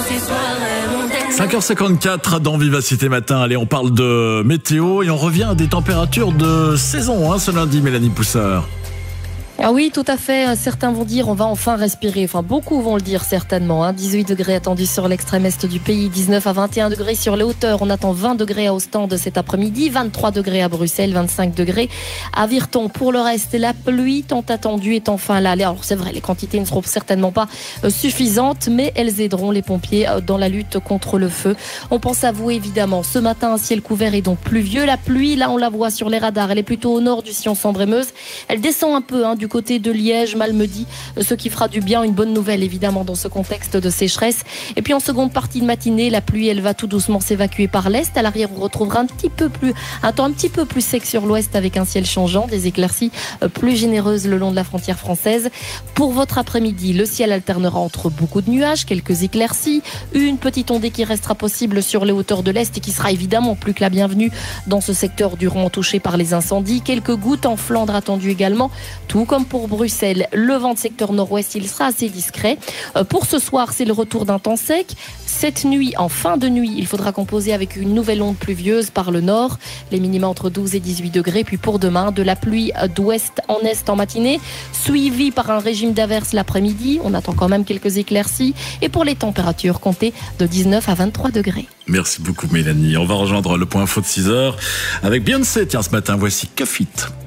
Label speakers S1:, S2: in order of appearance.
S1: 5h54 dans Vivacité Matin. Allez, on parle de météo et on revient à des températures de saison ce lundi, Mélanie Pousseur.
S2: Ah oui, tout à fait. Certains vont dire on va enfin respirer. Enfin, beaucoup vont le dire certainement. 18 degrés attendus sur l'extrême est du pays, 19 à 21 degrés sur les hauteurs. On attend 20 degrés à Ostende cet après-midi, 23 degrés à Bruxelles, 25 degrés à Virton. Pour le reste, la pluie tant attendue est enfin là. Alors c'est vrai, les quantités ne seront certainement pas suffisantes, mais elles aideront les pompiers dans la lutte contre le feu. On pense à vous évidemment. Ce matin, un ciel couvert et donc pluvieux. La pluie, là on la voit sur les radars. Elle est plutôt au nord du sillon Sambre-et-Meuse. Elle descend un peu du côté de Liège, Malmedy, ce qui fera du bien, une bonne nouvelle évidemment dans ce contexte de sécheresse. Et puis en seconde partie de matinée, la pluie elle va tout doucement s'évacuer par l'est. À l'arrière, on retrouvera un temps un petit peu plus sec sur l'ouest avec un ciel changeant, des éclaircies plus généreuses le long de la frontière française. Pour votre après-midi, le ciel alternera entre beaucoup de nuages, quelques éclaircies, une petite ondée qui restera possible sur les hauteurs de l'est et qui sera évidemment plus que la bienvenue dans ce secteur durement touché par les incendies. Quelques gouttes en Flandre attendues également, tout comme pour Bruxelles. Le vent de secteur nord-ouest, il sera assez discret. Pour ce soir, c'est le retour d'un temps sec. Cette nuit, en fin de nuit, il faudra composer avec une nouvelle onde pluvieuse par le nord. Les minima entre 12 et 18 degrés. Puis pour demain, de la pluie d'ouest en est en matinée, suivie par un régime d'averses l'après-midi. On attend quand même quelques éclaircies. Et pour les températures, comptez de 19 à 23 degrés.
S1: Merci beaucoup Mélanie. On va rejoindre le point info de 6h avec Beyoncé. Tiens, ce matin, voici Cuff It.